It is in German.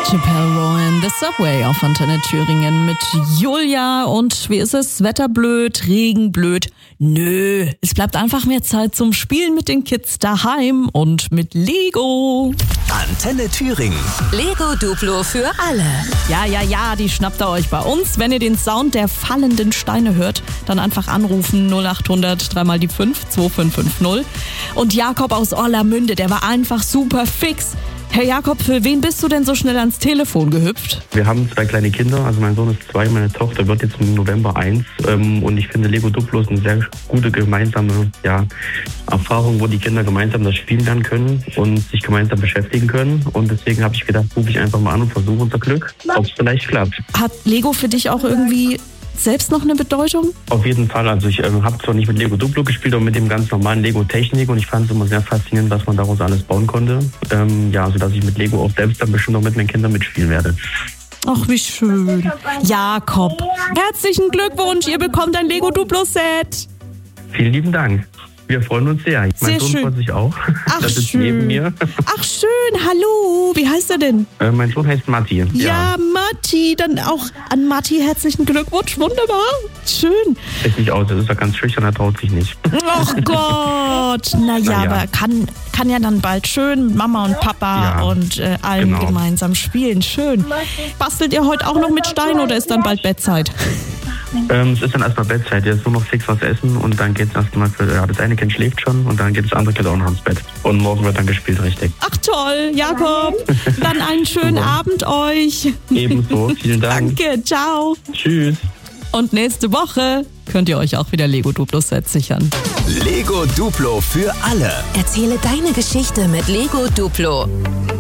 Chappelle Rowan, The Subway auf Antenne Thüringen mit Julia. Und wie ist es? Wetter blöd, Regen blöd? Nö, es bleibt einfach mehr Zeit zum Spielen mit den Kids daheim und mit Lego. Antenne Thüringen. Lego Duplo für alle. Ja, die schnappt ihr euch bei uns. Wenn ihr den Sound der fallenden Steine hört, dann einfach anrufen 0800 3 mal die 5 2550. Und Jakob aus Orlamünde, der war einfach super fix. Herr Jakob, für wen bist du denn so schnell ans Telefon gehüpft? Wir haben 2 kleine Kinder, also mein Sohn ist 2, meine Tochter wird jetzt im November 1. Und ich finde Lego Duplo ist eine sehr gute gemeinsame Erfahrung, wo die Kinder gemeinsam das spielen lernen können und sich gemeinsam beschäftigen können. Und deswegen habe ich gedacht, rufe ich einfach mal an und versuche unser Glück, ob es vielleicht klappt. Hat Lego für dich auch irgendwie selbst noch eine Bedeutung? Auf jeden Fall. Also ich habe zwar nicht mit Lego Duplo gespielt, aber mit dem ganz normalen Lego Technik und ich fand es immer sehr faszinierend, was man daraus alles bauen konnte. Sodass ich mit Lego auch selbst dann bestimmt noch mit meinen Kindern mitspielen werde. Ach, wie schön. Jakob, herzlichen Glückwunsch, ihr bekommt ein Lego Duplo Set. Vielen lieben Dank. Wir freuen uns sehr. Mein Sohn freut sich auch. Ach, das ist schön. Neben mir. Ach schön, hallo. Wie heißt er denn? Mein Sohn heißt Matti. Ja, Matti. Dann auch an Matti herzlichen Glückwunsch. Wunderbar. Schön. Sieht nicht aus, er ist ja ganz schüchtern, er traut sich nicht. Ach Gott. Naja, aber kann ja dann bald schön mit Mama und Papa und allen gemeinsam spielen. Schön. Bastelt ihr heute auch noch mit Stein oder ist dann bald Bettzeit? Es ist dann erstmal Bettzeit. Jetzt nur noch fix was essen und dann geht es erstmal das eine Kind schläft schon und dann geht das andere Kind auch noch ins Bett. Und morgen wird dann gespielt, richtig. Ach toll, Jakob. Dann einen schönen Abend euch. Ebenso, vielen Dank. Danke, ciao. Tschüss. Und nächste Woche könnt ihr euch auch wieder Lego Duplo Set sichern. Lego Duplo für alle. Erzähle deine Geschichte mit Lego Duplo.